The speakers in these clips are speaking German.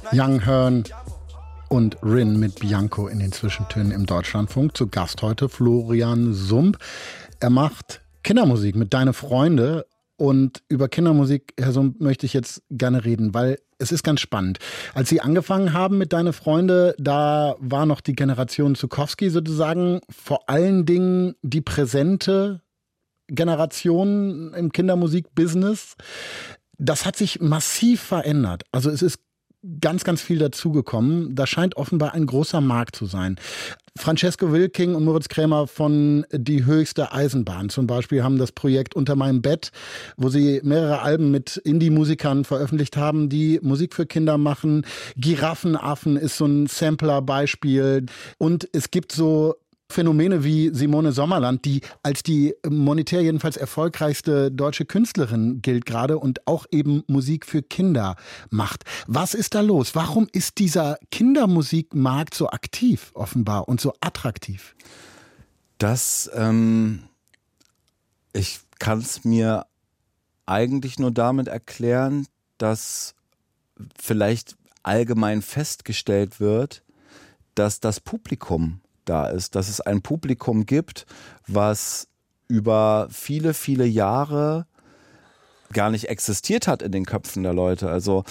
Young Hearn und Rin mit Bianco in den Zwischentönen im Deutschlandfunk. Zu Gast heute Florian Sump. Er macht Kindermusik mit Deine Freunde. Und über Kindermusik, Herr Sump, möchte ich jetzt gerne reden, weil es ist ganz spannend. Als Sie angefangen haben mit Deine Freunde, da war noch die Generation Zuckowski sozusagen vor allen Dingen die präsente Generation im Kindermusikbusiness. Das hat sich massiv verändert. Also es ist ganz, ganz viel dazugekommen. Da scheint offenbar ein großer Markt zu sein. Francesco Wilking und Moritz Krämer von Die höchste Eisenbahn zum Beispiel haben das Projekt Unter meinem Bett, wo sie mehrere Alben mit Indie-Musikern veröffentlicht haben, die Musik für Kinder machen. Giraffenaffen ist so ein Sampler-Beispiel. Und es gibt so Phänomene wie Simone Sommerland, die als die monetär jedenfalls erfolgreichste deutsche Künstlerin gilt gerade und auch eben Musik für Kinder macht. Was ist da los? Warum ist dieser Kindermusikmarkt so aktiv offenbar und so attraktiv? Ich kann es mir eigentlich nur damit erklären, dass vielleicht allgemein festgestellt wird, dass das Publikum da ist, dass es ein Publikum gibt, was über viele, viele Jahre gar nicht existiert hat in den Köpfen der Leute. Also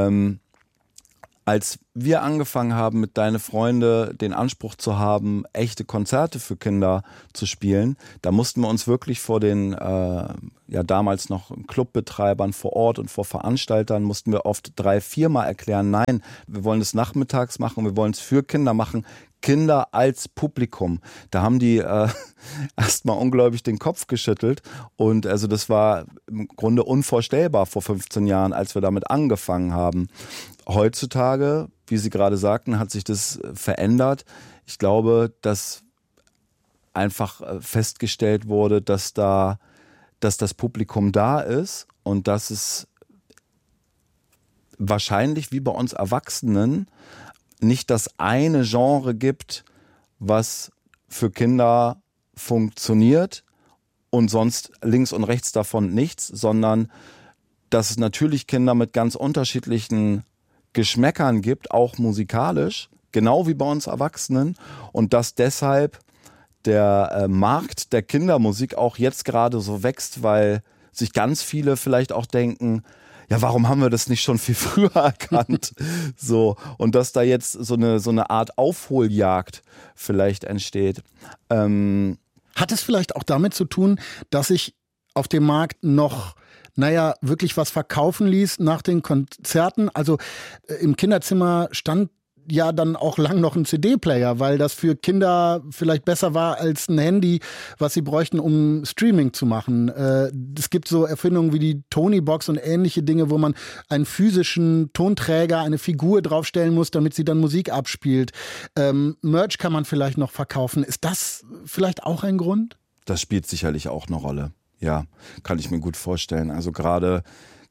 als wir angefangen haben, mit Deine Freunde den Anspruch zu haben, echte Konzerte für Kinder zu spielen, da mussten wir uns wirklich vor den damals noch Clubbetreibern vor Ort und vor Veranstaltern mussten wir oft 3-4 Mal erklären, nein, wir wollen es nachmittags machen, wir wollen es für Kinder machen, Kinder als Publikum. Da haben die erstmal ungläubig den Kopf geschüttelt und also das war im Grunde unvorstellbar vor 15 Jahren, als wir damit angefangen haben. Heutzutage, wie Sie gerade sagten, hat sich das verändert. Ich glaube, dass einfach festgestellt wurde, dass das Publikum da ist und dass es wahrscheinlich wie bei uns Erwachsenen nicht das eine Genre gibt, was für Kinder funktioniert und sonst links und rechts davon nichts, sondern dass es natürlich Kinder mit ganz unterschiedlichen Geschmäckern gibt, auch musikalisch, genau wie bei uns Erwachsenen und dass deshalb der Markt der Kindermusik auch jetzt gerade so wächst, weil sich ganz viele vielleicht auch denken, ja, warum haben wir das nicht schon viel früher erkannt? So, und dass da jetzt so eine Art Aufholjagd vielleicht entsteht. Hat es vielleicht auch damit zu tun, dass sich auf dem Markt noch wirklich was verkaufen ließ nach den Konzerten? Also im Kinderzimmer stand ja dann auch lang noch ein CD-Player, weil das für Kinder vielleicht besser war als ein Handy, was sie bräuchten, um Streaming zu machen. Es gibt so Erfindungen wie die Tony-Box und ähnliche Dinge, wo man einen physischen Tonträger, eine Figur draufstellen muss, damit sie dann Musik abspielt. Merch kann man vielleicht noch verkaufen. Ist das vielleicht auch ein Grund? Das spielt sicherlich auch eine Rolle. Ja, kann ich mir gut vorstellen. Also gerade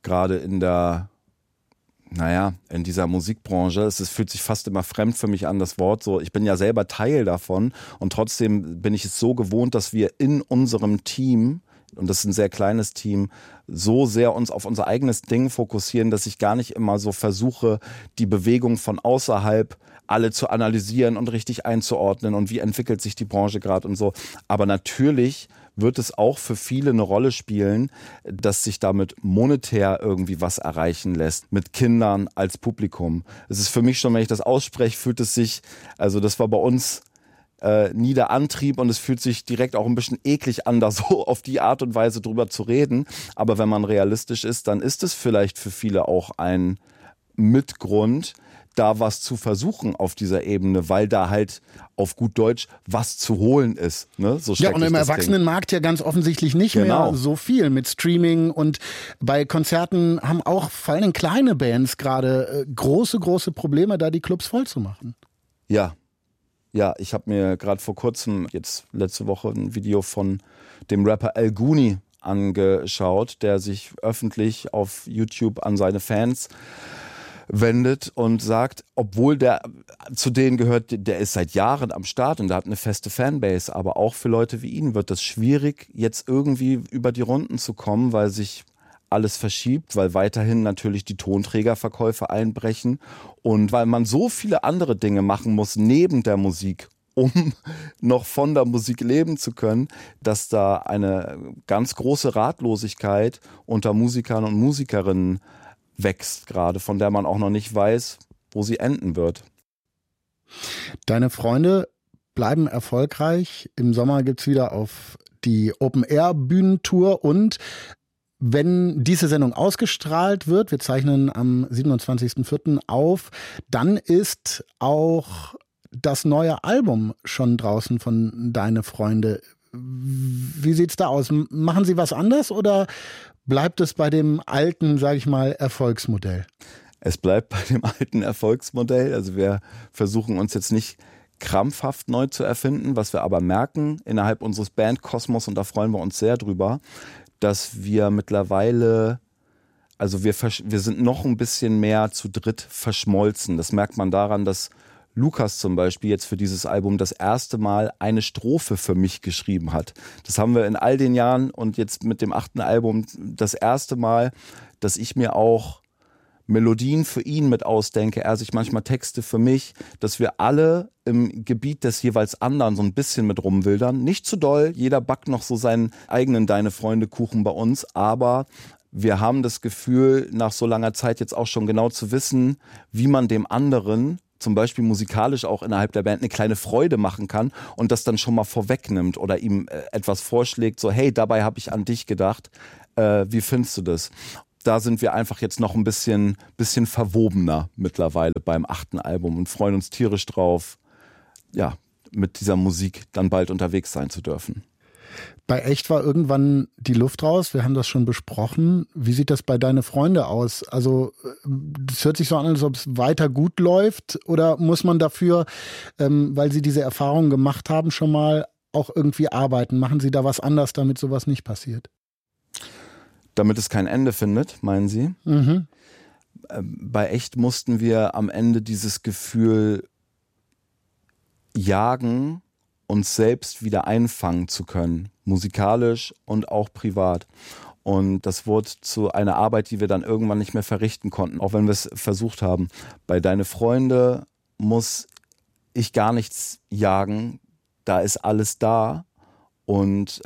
in dieser Musikbranche, fühlt sich fast immer fremd für mich an, das Wort so. Ich bin ja selber Teil davon und trotzdem bin ich es so gewohnt, dass wir in unserem Team, und das ist ein sehr kleines Team, so sehr uns auf unser eigenes Ding fokussieren, dass ich gar nicht immer so versuche, die Bewegung von außerhalb alle zu analysieren und richtig einzuordnen und wie entwickelt sich die Branche gerade und so. Aber natürlich wird es auch für viele eine Rolle spielen, dass sich damit monetär irgendwie was erreichen lässt, mit Kindern als Publikum. Es ist für mich schon, wenn ich das ausspreche, fühlt es sich, also das war bei uns nie der Antrieb und es fühlt sich direkt auch ein bisschen eklig an, da so auf die Art und Weise drüber zu reden. Aber wenn man realistisch ist, dann ist es vielleicht für viele auch ein Mitgrund, da was zu versuchen auf dieser Ebene, weil da halt auf gut Deutsch was zu holen ist. Ne? So ja, und im Erwachsenenmarkt ja ganz offensichtlich nicht mehr so viel mit Streaming und bei Konzerten haben auch vor allem kleine Bands gerade große Probleme, da die Clubs voll zu machen. Ja, ich habe mir gerade vor kurzem, jetzt letzte Woche, ein Video von dem Rapper El Guni angeschaut, der sich öffentlich auf YouTube an seine Fans wendet und sagt, obwohl der zu denen gehört, der ist seit Jahren am Start und der hat eine feste Fanbase, aber auch für Leute wie ihn wird es schwierig, jetzt irgendwie über die Runden zu kommen, weil sich alles verschiebt, weil weiterhin natürlich die Tonträgerverkäufe einbrechen und weil man so viele andere Dinge machen muss neben der Musik, um noch von der Musik leben zu können, dass da eine ganz große Ratlosigkeit unter Musikern und Musikerinnen wächst gerade, von der man auch noch nicht weiß, wo sie enden wird. Deine Freunde bleiben erfolgreich. Im Sommer gibt's wieder auf die Open-Air-Bühnentour und wenn diese Sendung ausgestrahlt wird, wir zeichnen am 27.04. auf, dann ist auch das neue Album schon draußen von Deine Freunde. Wie sieht's da aus? Machen Sie was anders oder bleibt es bei dem alten, sage ich mal, Erfolgsmodell? Es bleibt bei dem alten Erfolgsmodell. Also wir versuchen uns jetzt nicht krampfhaft neu zu erfinden, was wir aber merken innerhalb unseres Bandkosmos, und da freuen wir uns sehr drüber, dass wir mittlerweile, also wir sind noch ein bisschen mehr zu dritt verschmolzen. Das merkt man daran, dass Lukas zum Beispiel jetzt für dieses Album das erste Mal eine Strophe für mich geschrieben hat. Das haben wir in all den Jahren und jetzt mit dem 8. Album das erste Mal, dass ich mir auch Melodien für ihn mit ausdenke, er sich manchmal Texte für mich, dass wir alle im Gebiet des jeweils anderen so ein bisschen mit rumwildern. Nicht zu doll, jeder backt noch so seinen eigenen Deine-Freunde-Kuchen bei uns, aber wir haben das Gefühl, nach so langer Zeit jetzt auch schon genau zu wissen, wie man dem anderen zum Beispiel musikalisch auch innerhalb der Band eine kleine Freude machen kann und das dann schon mal vorwegnimmt oder ihm etwas vorschlägt, so hey, dabei habe ich an dich gedacht, wie findest du das? Da sind wir einfach jetzt noch ein bisschen verwobener mittlerweile beim 8. Album und freuen uns tierisch drauf, ja, mit dieser Musik dann bald unterwegs sein zu dürfen. Bei Echt war irgendwann die Luft raus. Wir haben das schon besprochen. Wie sieht das bei Deine Freunde aus? Also das hört sich so an, als ob es weiter gut läuft. Oder muss man dafür, weil Sie diese Erfahrungen gemacht haben, schon mal auch irgendwie arbeiten? Machen Sie da was anders, damit sowas nicht passiert? Damit es kein Ende findet, meinen Sie? Mhm. Bei Echt mussten wir am Ende dieses Gefühl jagen, uns selbst wieder einfangen zu können, musikalisch und auch privat. Und das wurde zu einer Arbeit, die wir dann irgendwann nicht mehr verrichten konnten, auch wenn wir es versucht haben. Bei Deine Freunde muss ich gar nichts jagen, da ist alles da und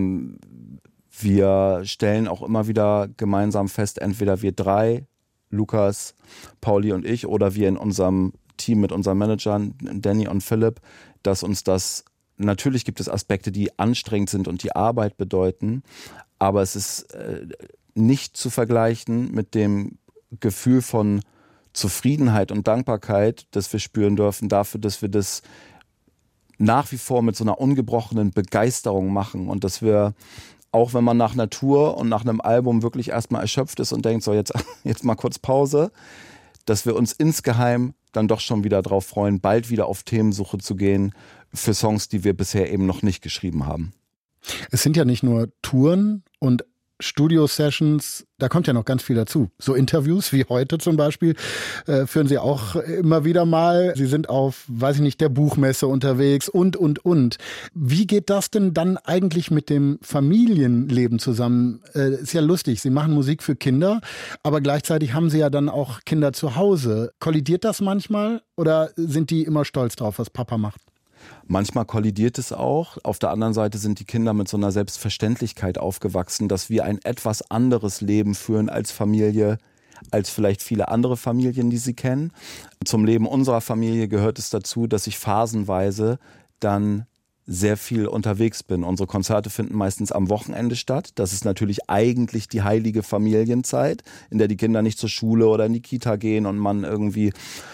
wir stellen auch immer wieder gemeinsam fest, entweder wir drei, Lukas, Pauli und ich, oder wir in unserem Team mit unseren Managern, Danny und Philipp, dass uns das, natürlich gibt es Aspekte, die anstrengend sind und die Arbeit bedeuten, aber es ist nicht zu vergleichen mit dem Gefühl von Zufriedenheit und Dankbarkeit, das wir spüren dürfen, dafür, dass wir das nach wie vor mit so einer ungebrochenen Begeisterung machen und dass wir, auch wenn man nach einer Tour und nach einem Album wirklich erstmal erschöpft ist und denkt, so jetzt mal kurz Pause, dass wir uns insgeheim dann doch schon wieder drauf freuen, bald wieder auf Themensuche zu gehen für Songs, die wir bisher eben noch nicht geschrieben haben. Es sind ja nicht nur Touren und Studio-Sessions, da kommt ja noch ganz viel dazu. So Interviews wie heute zum Beispiel führen Sie auch immer wieder mal. Sie sind auf, weiß ich nicht, der Buchmesse unterwegs und. Wie geht das denn dann eigentlich mit dem Familienleben zusammen? Ist ja lustig, Sie machen Musik für Kinder, aber gleichzeitig haben Sie ja dann auch Kinder zu Hause. Kollidiert das manchmal oder sind die immer stolz drauf, was Papa macht? Manchmal kollidiert es auch. Auf der anderen Seite sind die Kinder mit so einer Selbstverständlichkeit aufgewachsen, dass wir ein etwas anderes Leben führen als Familie, als vielleicht viele andere Familien, die sie kennen. Zum Leben unserer Familie gehört es dazu, dass ich phasenweise dann sehr viel unterwegs bin. Unsere Konzerte finden meistens am Wochenende statt. Das ist natürlich eigentlich die heilige Familienzeit, in der die Kinder nicht zur Schule oder in die Kita gehen und man irgendwie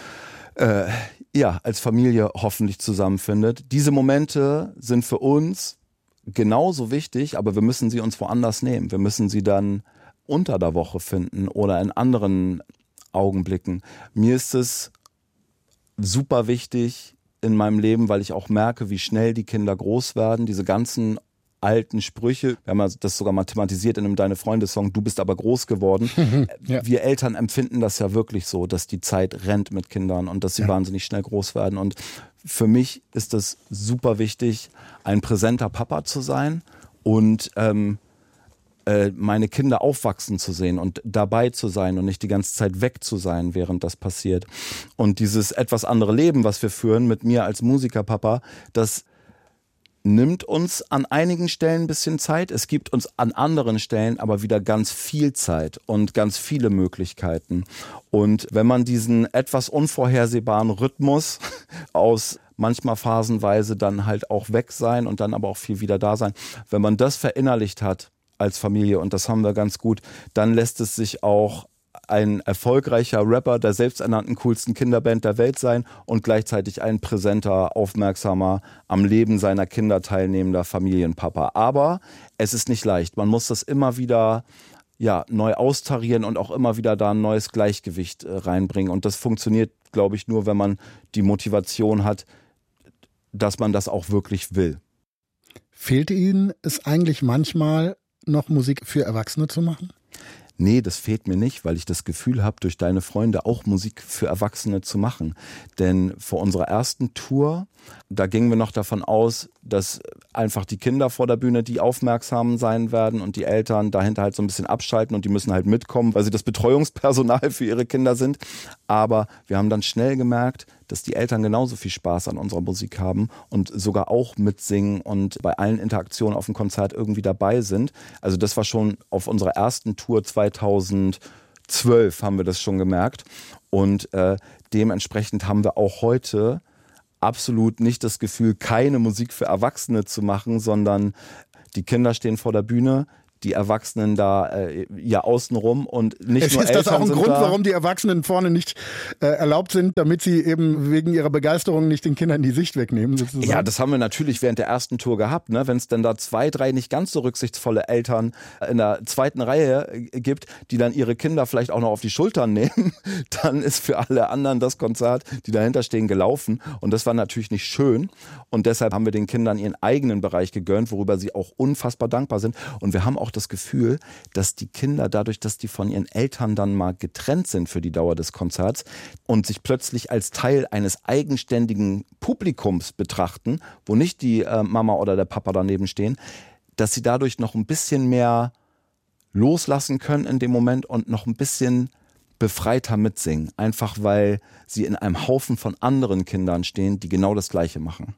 als Familie hoffentlich zusammenfindet. Diese Momente sind für uns genauso wichtig, aber wir müssen sie uns woanders nehmen. Wir müssen sie dann unter der Woche finden oder in anderen Augenblicken. Mir ist es super wichtig in meinem Leben, weil ich auch merke, wie schnell die Kinder groß werden. Diese ganzen alten Sprüche, wir haben das sogar mal thematisiert in einem Deine-Freunde-Song, du bist aber groß geworden. Ja. Wir Eltern empfinden das ja wirklich so, dass die Zeit rennt mit Kindern und dass sie wahnsinnig schnell groß werden. Und für mich ist es super wichtig, ein präsenter Papa zu sein und meine Kinder aufwachsen zu sehen und dabei zu sein und nicht die ganze Zeit weg zu sein, während das passiert. Und dieses etwas andere Leben, was wir führen mit mir als Musikerpapa, das nimmt uns an einigen Stellen ein bisschen Zeit. Es gibt uns an anderen Stellen aber wieder ganz viel Zeit und ganz viele Möglichkeiten. Und wenn man diesen etwas unvorhersehbaren Rhythmus aus manchmal phasenweise dann halt auch weg sein und dann aber auch viel wieder da sein, wenn man das verinnerlicht hat als Familie, und das haben wir ganz gut, dann lässt es sich auch ein erfolgreicher Rapper der selbsternannten coolsten Kinderband der Welt sein und gleichzeitig ein präsenter, aufmerksamer, am Leben seiner Kinder teilnehmender Familienpapa. Aber es ist nicht leicht. Man muss das immer wieder neu austarieren und auch immer wieder da ein neues Gleichgewicht reinbringen. Und das funktioniert, glaube ich, nur, wenn man die Motivation hat, dass man das auch wirklich will. Fehlt Ihnen es eigentlich manchmal noch, Musik für Erwachsene zu machen? Nee, das fehlt mir nicht, weil ich das Gefühl habe, durch deine Freunde auch Musik für Erwachsene zu machen. Denn vor unserer ersten Tour, da gingen wir noch davon aus, dass einfach die Kinder vor der Bühne die aufmerksam sein werden und die Eltern dahinter halt so ein bisschen abschalten und die müssen halt mitkommen, weil sie das Betreuungspersonal für ihre Kinder sind. Aber wir haben dann schnell gemerkt, dass die Eltern genauso viel Spaß an unserer Musik haben und sogar auch mitsingen und bei allen Interaktionen auf dem Konzert irgendwie dabei sind. Also das war schon auf unserer ersten Tour 2012 haben wir das schon gemerkt. Und dementsprechend haben wir auch heute absolut nicht das Gefühl, keine Musik für Erwachsene zu machen, sondern die Kinder stehen vor der Bühne, die Erwachsenen da außenrum und nicht nur Eltern sind da. Ist das auch ein Grund, warum die Erwachsenen vorne nicht erlaubt sind, damit sie eben wegen ihrer Begeisterung nicht den Kindern die Sicht wegnehmen? Sozusagen? Ja, das haben wir natürlich während der ersten Tour gehabt. Ne? Wenn es denn da 2, 3 nicht ganz so rücksichtsvolle Eltern in der zweiten Reihe gibt, die dann ihre Kinder vielleicht auch noch auf die Schultern nehmen, dann ist für alle anderen das Konzert, die dahinter stehen, gelaufen. Und das war natürlich nicht schön. Und deshalb haben wir den Kindern ihren eigenen Bereich gegönnt, worüber sie auch unfassbar dankbar sind. Und wir haben auch das Gefühl, dass die Kinder dadurch, dass die von ihren Eltern dann mal getrennt sind für die Dauer des Konzerts und sich plötzlich als Teil eines eigenständigen Publikums betrachten, wo nicht die Mama oder der Papa daneben stehen, dass sie dadurch noch ein bisschen mehr loslassen können in dem Moment und noch ein bisschen befreiter mitsingen. Einfach weil sie in einem Haufen von anderen Kindern stehen, die genau das Gleiche machen.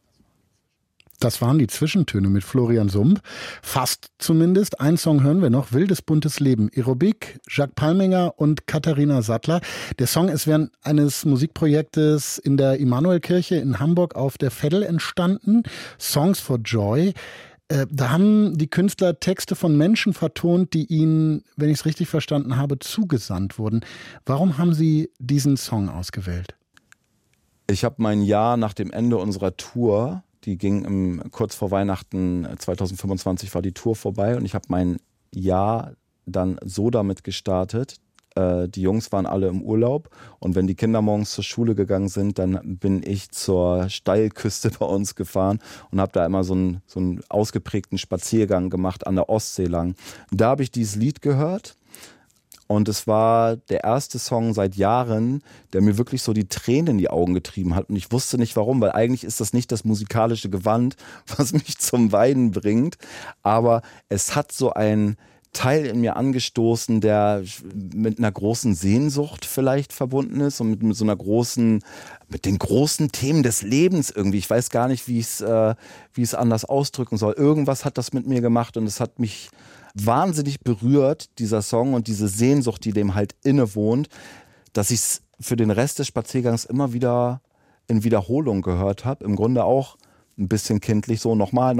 Das waren die Zwischentöne mit Florian Sump. Fast zumindest. Ein Song hören wir noch. Wildes, buntes Leben. Aerobik, Jacques Palminger und Katharina Sattler. Der Song ist während eines Musikprojektes in der Immanuelkirche in Hamburg auf der Veddel entstanden. Songs for Joy. Da haben die Künstler Texte von Menschen vertont, die ihnen, wenn ich es richtig verstanden habe, zugesandt wurden. Warum haben Sie diesen Song ausgewählt? Ich habe mein Jahr nach dem Ende unserer Tour, die ging kurz vor Weihnachten 2025 war die Tour vorbei und ich habe mein Jahr dann so damit gestartet. Die Jungs waren alle im Urlaub und wenn die Kinder morgens zur Schule gegangen sind, dann bin ich zur Steilküste bei uns gefahren und habe da immer so einen ausgeprägten Spaziergang gemacht an der Ostsee lang. Da habe ich dieses Lied gehört. Und es war der erste Song seit Jahren, der mir wirklich so die Tränen in die Augen getrieben hat. Und ich wusste nicht warum, weil eigentlich ist das nicht das musikalische Gewand, was mich zum Weinen bringt. Aber es hat so einen Teil in mir angestoßen, der mit einer großen Sehnsucht vielleicht verbunden ist und mit so einer mit den großen Themen des Lebens irgendwie. Ich weiß gar nicht, wie ich es anders ausdrücken soll. Irgendwas hat das mit mir gemacht und es hat mich wahnsinnig berührt, dieser Song und diese Sehnsucht, die dem halt innewohnt, dass ich es für den Rest des Spaziergangs immer wieder in Wiederholung gehört habe. Im Grunde auch ein bisschen kindlich, so nochmal,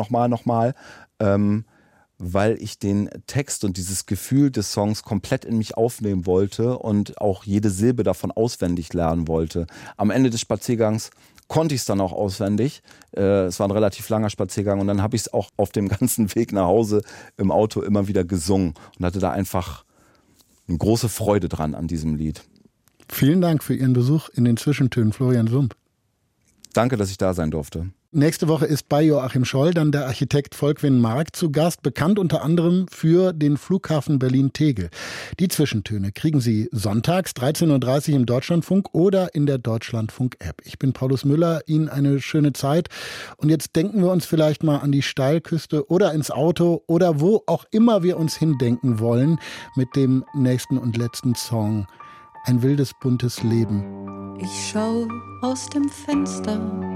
weil ich den Text und dieses Gefühl des Songs komplett in mich aufnehmen wollte und auch jede Silbe davon auswendig lernen wollte. Am Ende des Spaziergangs konnte ich es dann auch auswendig. Es war ein relativ langer Spaziergang und dann habe ich es auch auf dem ganzen Weg nach Hause im Auto immer wieder gesungen und hatte da einfach eine große Freude dran an diesem Lied. Vielen Dank für Ihren Besuch in den Zwischentönen, Florian Sump. Danke, dass ich da sein durfte. Nächste Woche ist bei Joachim Scholl dann der Architekt Volkwin Mark zu Gast, bekannt unter anderem für den Flughafen Berlin-Tegel. Die Zwischentöne kriegen Sie sonntags 13.30 Uhr im Deutschlandfunk oder in der Deutschlandfunk-App. Ich bin Paulus Müller, Ihnen eine schöne Zeit. Und jetzt denken wir uns vielleicht mal an die Steilküste oder ins Auto oder wo auch immer wir uns hindenken wollen mit dem nächsten und letzten Song. Ein wildes, buntes Leben. Ich schau aus dem Fenster.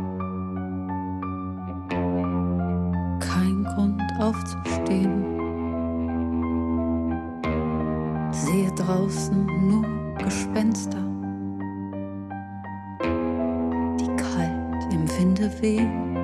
Kein Grund aufzustehen. Sehe draußen nur Gespenster, die kalt im Winde wehen.